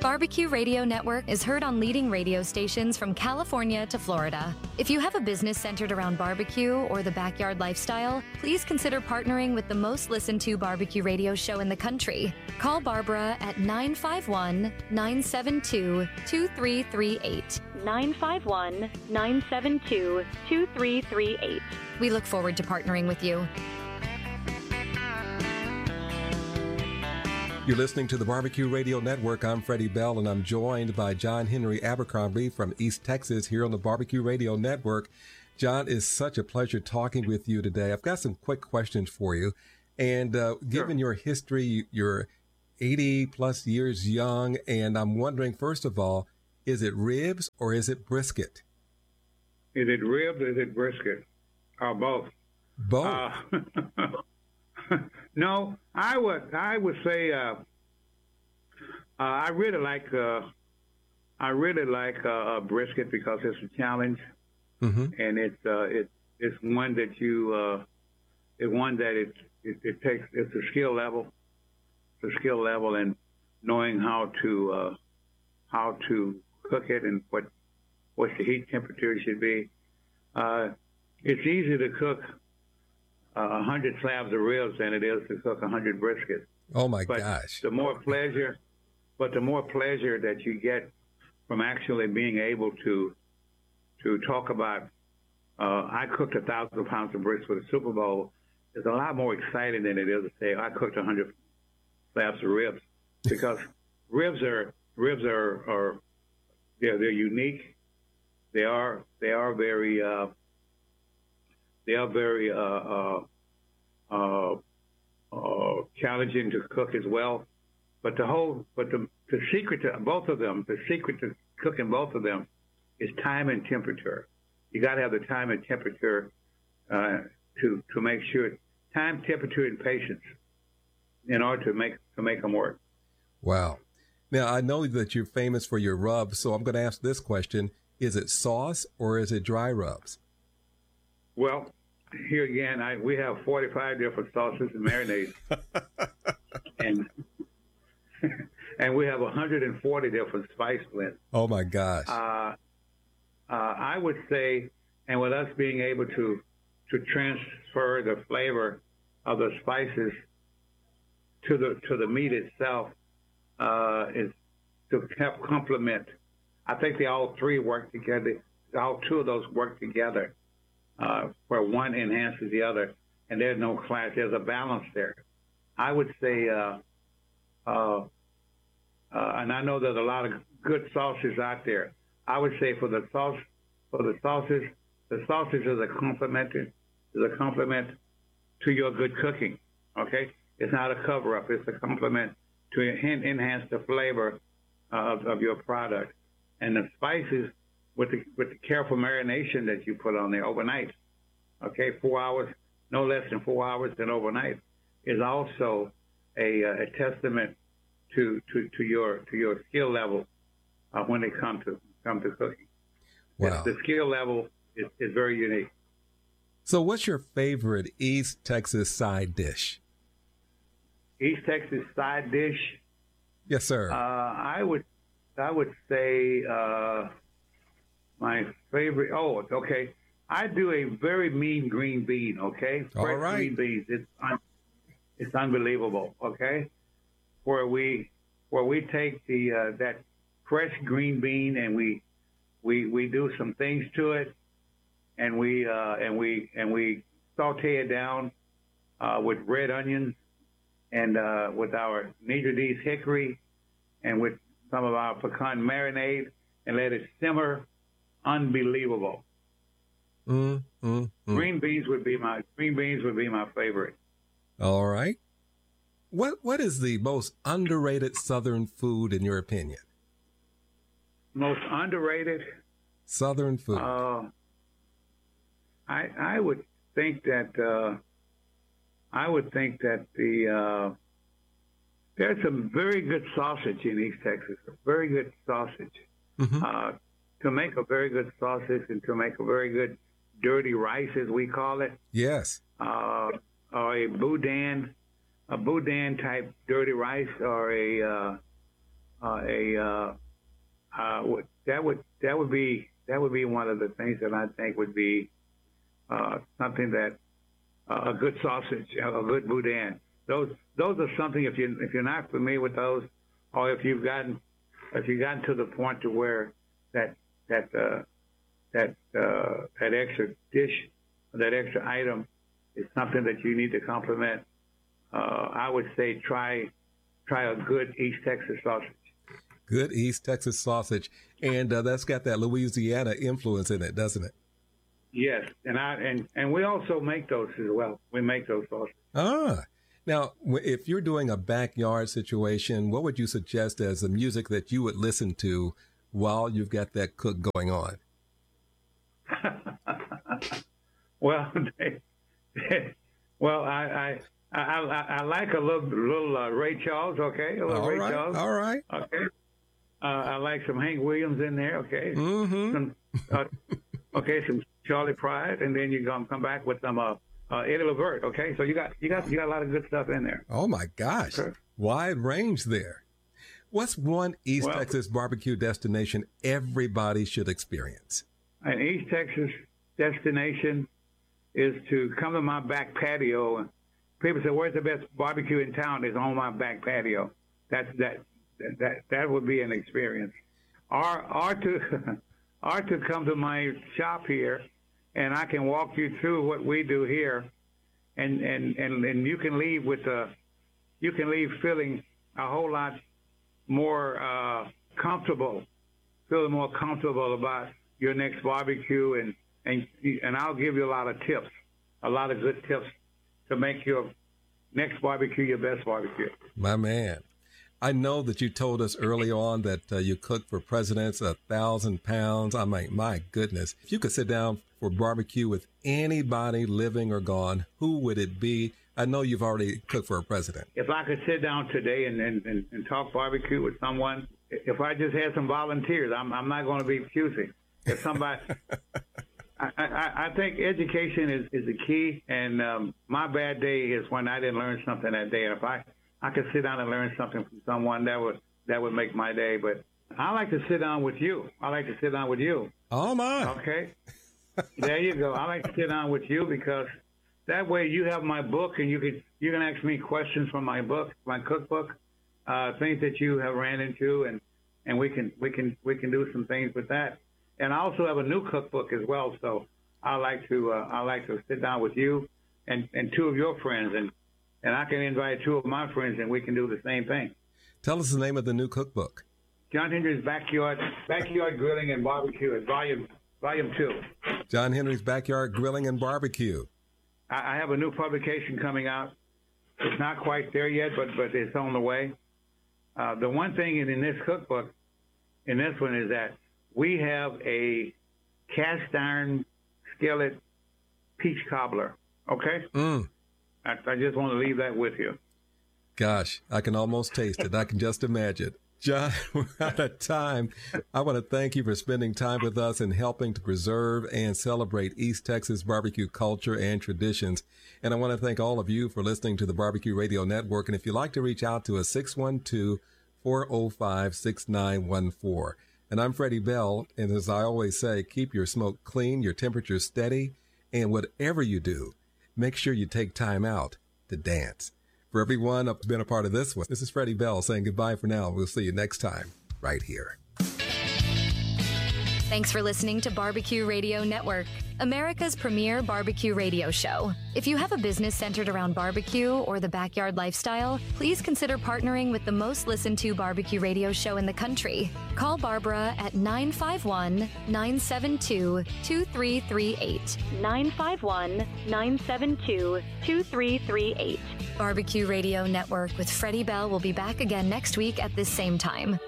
Barbecue Radio Network is heard on leading radio stations from California to Florida. If you have a business centered around barbecue or the backyard lifestyle, please consider partnering with the most listened to barbecue radio show in the country. Call Barbara at 951-972-2338. 951-972-2338. We look forward to partnering with you. You're listening to the Barbecue Radio Network. I'm Freddie Bell, and I'm joined by John Henry Abercrombie from East Texas here on the Barbecue Radio Network. John, it's such a pleasure talking with you today. I've got some quick questions for you. And given your history, you're 80 plus years young, and I'm wondering, first of all, is it ribs or is it brisket? Is it ribs or is it brisket? Or both? Both. No, I would say I really like brisket because it's a challenge, and it's one that it's a skill level. It's a skill level, and knowing how to cook it and what the heat temperature should be. It's easy to cook 100 slabs of ribs than it is to cook 100 briskets. Oh my gosh! The more pleasure that you get from actually being able to talk about, I cooked 1,000 pounds of brisket for the Super Bowl, is a lot more exciting than it is to say I cooked 100 slabs of ribs, because ribs are they're unique. They are very challenging to cook as well. But the secret to both of them, the secret to cooking both of them, is time and temperature. You got to have the time and temperature to make sure, time, temperature, and patience in order to make them work. Wow. Now I know that you're famous for your rubs, so I'm going to ask this question: is it sauce or is it dry rubs? Well, here again, we have 45 different sauces and marinades, and we have 140 different spice blends. Oh my gosh! I would say, and with us being able to transfer the flavor of the spices to the meat itself, is to help complement. I think they all three work together. All two of those work together. Where one enhances the other, and there's no clash. There's a balance there. I would say, and I know there's a lot of good sauces out there. I would say for the sauces is a compliment to your good cooking. Okay, it's not a cover up. It's a compliment to enhance the flavor of your product, and the spices. With the careful marination that you put on there overnight, okay, 4 hours, no less than 4 hours than overnight, is also a testament to your skill level when it comes to cooking. Wow. The skill level is very unique. So, what's your favorite East Texas side dish? East Texas side dish? Yes, sir. I would say. My favorite, okay. I do a very mean green bean, okay? Fresh All right. Green beans. It's unbelievable, okay? Where we take that fresh green bean and we do some things to it, and we saute it down with red onions and with our Nidra D's hickory and with some of our pecan marinade, and let it simmer. Unbelievable. Green beans would be my favorite. All right. What is the most underrated Southern food in your opinion? Most underrated Southern food. I would think that there's some very good sausage in East Texas. Very good sausage. To make a very good sausage and to make a very good dirty rice, as we call it. Yes. Or a boudin type dirty rice, or a that would be one of the things that I think would be something that a good sausage, a good boudin. Those are something, if you're not familiar with those, or if you've gotten to the point to where that extra dish, that extra item is something that you need to complement, I would say try a good East Texas sausage. Good East Texas sausage, and that's got that Louisiana influence in it, doesn't it? Yes, and we also make those as well. We make those sausages. Now, if you're doing a backyard situation, what would you suggest as the music that you would listen to while you've got that cook going on? Well, I like a little Ray Charles. Okay, a little Ray Charles. All right. Okay. I like some Hank Williams in there. Okay. Mm-hmm. Some Charlie Pride, and then you're gonna come back with some Eddie Levert. Okay, so you got a lot of good stuff in there. Oh my gosh, okay. Wide range there. What's one East Texas barbecue destination everybody should experience? An East Texas destination is to come to my back patio. And people say, "Where's the best barbecue in town?" It's on my back patio. That would be an experience. Or to come to my shop here, and I can walk you through what we do here, and you can leave feeling a whole lot more feeling more comfortable about your next barbecue, and I'll give you a lot of tips, a lot of good tips to make your next barbecue your best barbecue. My man. I know that you told us early on that you cook for presidents 1,000 pounds. I mean, my goodness. If you could sit down for barbecue with anybody living or gone, who would it be? I know you've already cooked for a president. If I could sit down today and talk barbecue with someone, if I just had some volunteers, I'm not going to be choosy. If somebody, I think education is the key, and my bad day is when I didn't learn something that day. And if I could sit down and learn something from someone, that would make my day. But I like to sit down with you. Oh, my. Okay. There you go. I like to sit down with you because that way you have my book, and you can ask me questions from my book, my cookbook, things that you have ran into, and we can do some things with that. And I also have a new cookbook as well. So I like to sit down with you and two of your friends, and I can invite two of my friends, and we can do the same thing. Tell us the name of the new cookbook. John Henry's Backyard Grilling and Barbecue, Volume 2. John Henry's Backyard Grilling and Barbecue. I have a new publication coming out. It's not quite there yet, but it's on the way. The one thing in this cookbook, in this one, is that we have a cast iron skillet peach cobbler. Okay? I just want to leave that with you. Gosh, I can almost taste it. I can just imagine. John, we're out of time. I want to thank you for spending time with us and helping to preserve and celebrate East Texas barbecue culture and traditions. And I want to thank all of you for listening to the Barbecue Radio Network. And if you'd like to reach out to us, 612-405-6914. And I'm Freddie Bell. And as I always say, keep your smoke clean, your temperature steady, and whatever you do, make sure you take time out to dance. For everyone who's been a part of this one, this is Freddie Bell saying goodbye for now. We'll see you next time right here. Thanks for listening to Barbecue Radio Network, America's premier barbecue radio show. If you have a business centered around barbecue or the backyard lifestyle, please consider partnering with the most listened to barbecue radio show in the country. Call Barbara at 951-972-2338. 951-972-2338. Barbecue Radio Network with Freddie Bell will be back again next week at this same time.